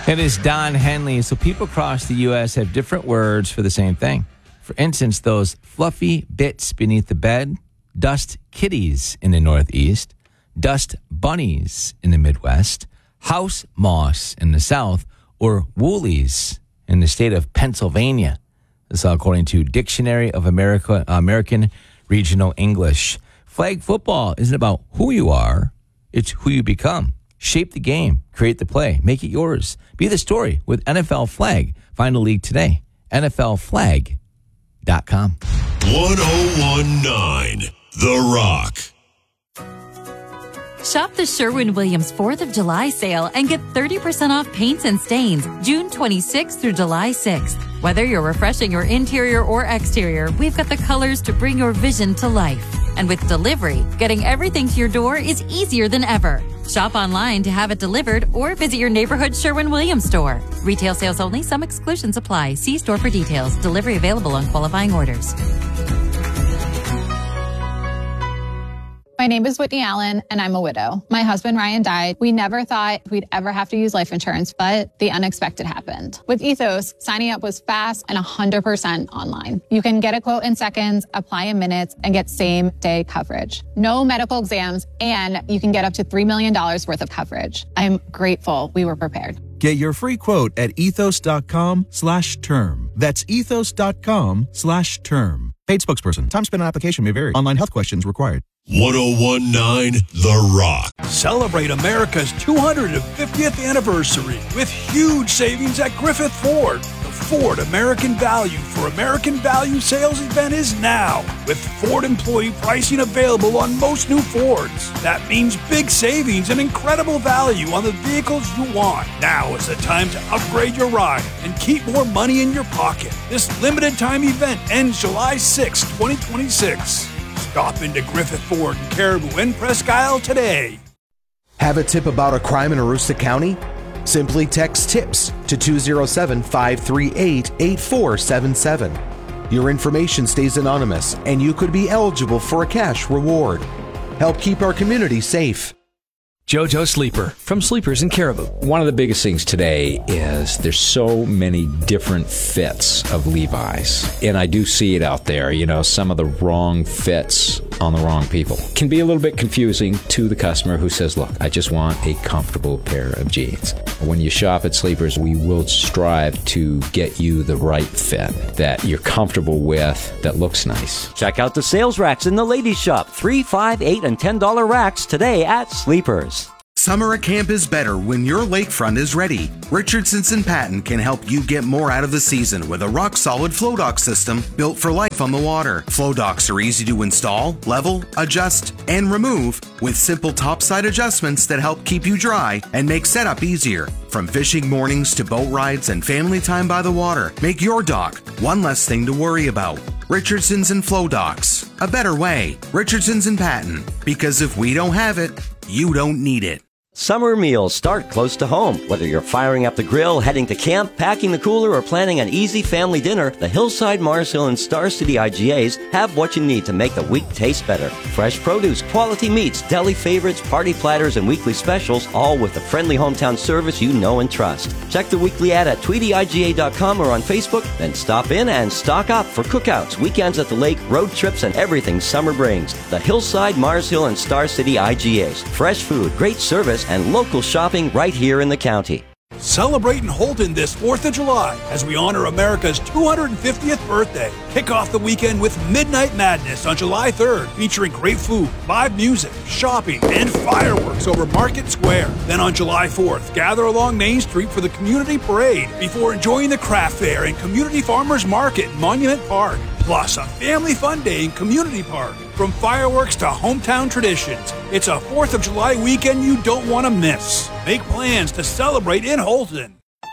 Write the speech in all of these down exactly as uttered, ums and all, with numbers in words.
It is Don Henley. So people across the U S have different words for the same thing. For instance, those fluffy bits beneath the bed, dust kitties in the Northeast, dust bunnies in the Midwest, house moss in the South, or woolies in the state of Pennsylvania. This is according to Dictionary of America, American Regional English. Flag football isn't about who you are, it's who you become. Shape the game, create the play, make it yours. Be the story with N F L Flag. Find a league today. N F L flag dot com. one oh one point nine The Rock. Shop the Sherwin-Williams fourth of July sale and get thirty percent off paints and stains June twenty-sixth through July sixth. Whether you're refreshing your interior or exterior, we've got the colors to bring your vision to life. And with delivery, getting everything to your door is easier than ever. Shop online to have it delivered or visit your neighborhood Sherwin-Williams store. Retail sales only. Some exclusions apply. See store for details. Delivery available on qualifying orders. My name is Whitney Allen, and I'm a widow. My husband, Ryan, died. We never thought we'd ever have to use life insurance, but the unexpected happened. With Ethos, signing up was fast and one hundred percent online. You can get a quote in seconds, apply in minutes, and get same-day coverage. No medical exams, and you can get up to three million dollars worth of coverage. I'm grateful we were prepared. Get your free quote at ethos.com slash term. That's ethos.com slash term. Paid spokesperson. Time spent on application may vary. Online health questions required. one oh one point nine The Rock. Celebrate America's two hundred fiftieth anniversary with huge savings at Griffith Ford. The Ford American Value for American Value sales event is now, with Ford employee pricing available on most new Fords. That means big savings and incredible value on the vehicles you want. Now is the time to upgrade your ride and keep more money in your pocket. This limited time event ends July sixth, twenty twenty-six. Stop into Griffith Ford in Caribou and Presque Isle today. Have a tip about a crime in Aroostook County? Simply text TIPS to two oh seven, five three eight, eight four seven seven. Your information stays anonymous, and you could be eligible for a cash reward. Help keep our community safe. JoJo Sleeper from Sleepers in Caribou. One of the biggest things today is there's so many different fits of Levi's. And I do see it out there, you know, some of the wrong fits on the wrong people. Can be a little bit confusing to the customer who says, look, I just want a comfortable pair of jeans. When you shop at Sleepers, we will strive to get you the right fit that you're comfortable with, that looks nice. Check out the sales racks in the ladies' shop. Three, five, eight, and ten dollar racks today at Sleepers. Summer at camp is better when your lakefront is ready. Richardson's and Patton can help you get more out of the season with a rock-solid flow dock system built for life on the water. Flow docks are easy to install, level, adjust, and remove with simple topside adjustments that help keep you dry and make setup easier. From fishing mornings to boat rides and family time by the water, make your dock one less thing to worry about. Richardson's and Flow Docks. A better way. Richardson's and Patton. Because if we don't have it, you don't need it. Summer meals start close to home. Whether you're firing up the grill, heading to camp, packing the cooler, or planning an easy family dinner, the Hillside, Mars Hill, and Star City I G As have what you need to make the week taste better. Fresh produce, quality meats, deli favorites, party platters, and weekly specials, all with the friendly hometown service you know and trust. Check the weekly ad at tweety I G A dot com or on Facebook, then stop in and stock up for cookouts, weekends at the lake, road trips, and everything summer brings. The Hillside, Mars Hill, and Star City I G As. Fresh food, great service, and local shopping right here in the county. Celebrate in Holton this fourth of July as we honor America's two hundred fiftieth birthday. Kick off the weekend with Midnight Madness on July third, featuring great food, live music, shopping, and fireworks over Market Square. Then on July fourth, gather along Main Street for the Community Parade before enjoying the Craft Fair and Community Farmers Market in Monument Park. Plus a family fun day in Community Park. From fireworks to hometown traditions, it's a fourth of July weekend you don't want to miss. Make plans to celebrate in Holton.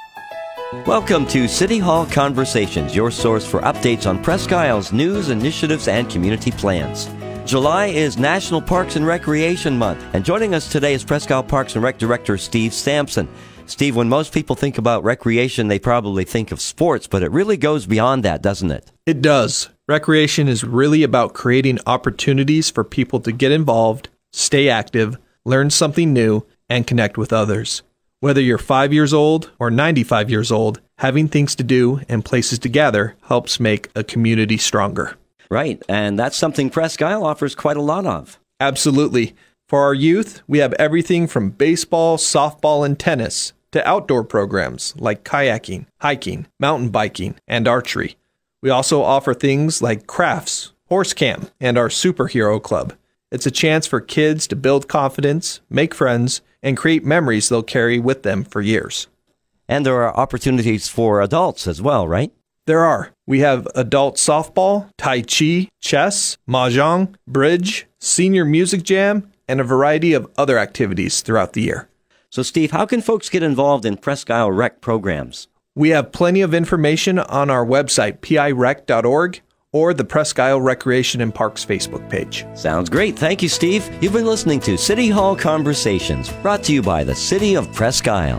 Welcome to City Hall Conversations, your source for updates on Presque Isle's news, initiatives, and community plans. July is National Parks and Recreation Month, and joining us today is Presque Isle Parks and Rec Director Steve Sampson. Steve, when most people think about recreation, they probably think of sports, but it really goes beyond that, doesn't it? It does. Recreation is really about creating opportunities for people to get involved, stay active, learn something new, and connect with others. Whether you're five years old or ninety-five years old, having things to do and places to gather helps make a community stronger. Right, and that's something Presque Isle offers quite a lot of. Absolutely. For our youth, we have everything from baseball, softball, and tennis to outdoor programs like kayaking, hiking, mountain biking, and archery. We also offer things like crafts, horse camp, and our superhero club. It's a chance for kids to build confidence, make friends, and create memories they'll carry with them for years. And there are opportunities for adults as well, right? There are. We have adult softball, tai chi, chess, mahjong, bridge, senior music jam, and a variety of other activities throughout the year. So, Steve, how can folks get involved in Presque Isle Rec programs? We have plenty of information on our website, p i rec dot org, or the Presque Isle Recreation and Parks Facebook page. Sounds great. Thank you, Steve. You've been listening to City Hall Conversations, brought to you by the City of Presque Isle.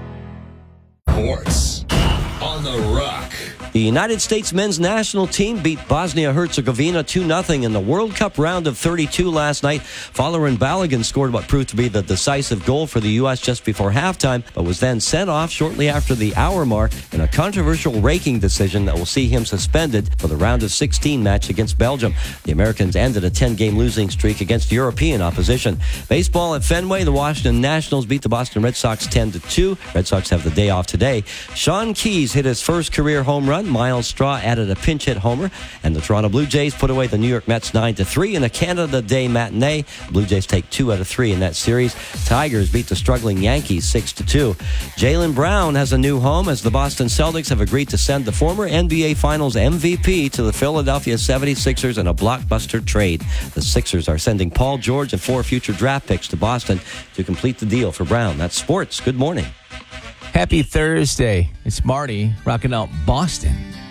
Sports on the Rock. The United States men's national team beat Bosnia-Herzegovina two nothing in the World Cup round of thirty-two last night. Fowler Balogun scored what proved to be the decisive goal for the U S just before halftime, but was then sent off shortly after the hour mark in a controversial raking decision that will see him suspended for the round of sixteen match against Belgium. The Americans ended a ten-game losing streak against European opposition. Baseball at Fenway, the Washington Nationals beat the Boston Red Sox ten to two. Red Sox have the day off today. Sean Keyes hit his first career home run. Miles Straw added a pinch hit homer, and the Toronto Blue Jays put away the New York Mets nine to three in a Canada Day matinee. Blue Jays take two out of three in that series. Tigers beat the struggling Yankees six to two. Jaylen Brown has a new home as the Boston Celtics have agreed to send the former N B A Finals M V P to the Philadelphia seventy-sixers in a blockbuster trade. The Sixers are sending Paul George and four future draft picks to Boston to complete the deal for Brown. That's sports. Good morning. Happy Thursday. It's Marty rocking out Boston.